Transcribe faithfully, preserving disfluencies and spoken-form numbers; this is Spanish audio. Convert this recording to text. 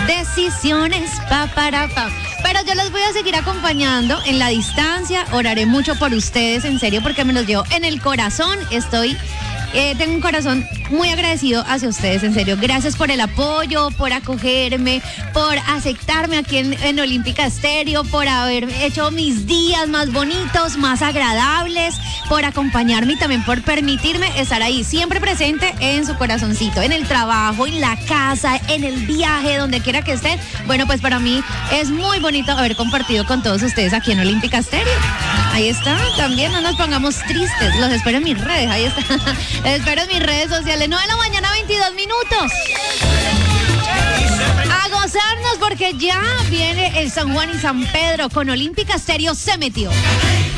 Decisiones, pa, para, pa. Pero yo los voy a seguir acompañando en la distancia. Oraré mucho por ustedes, en serio, porque me los llevo en el corazón. Estoy... Eh, tengo un corazón muy agradecido hacia ustedes, en serio. Gracias por el apoyo, por acogerme, por aceptarme aquí en, en Olímpica Estéreo, por haber hecho mis días más bonitos, más agradables, por acompañarme y también por permitirme estar ahí, siempre presente en su corazoncito, en el trabajo, en la casa, en el viaje, donde quiera que estén. Bueno, pues para mí es muy bonito haber compartido con todos ustedes aquí en Olímpica Estéreo. Ahí está, también no nos pongamos tristes, los espero en mis redes, ahí está. Les espero en mis redes sociales, nueve de la mañana, veintidós minutos. A gozarnos porque ya viene el San Juan y San Pedro con Olímpica Estéreo se metió.